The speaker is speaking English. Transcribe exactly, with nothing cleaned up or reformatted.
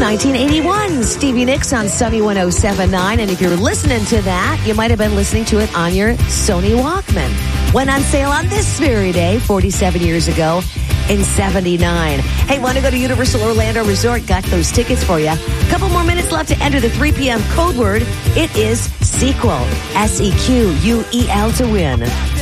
nineteen eighty-one, Stevie Nicks on Sony one oh seven point nine. And if you're listening to that, you might have been listening to it on your Sony Walkman. Went on sale on this very day, forty-seven years ago in seventy-nine. Hey, want to go to Universal Orlando Resort? Got those tickets for you. A couple more minutes left to enter the three p.m. code word. It is sequel. S E Q U E L to win.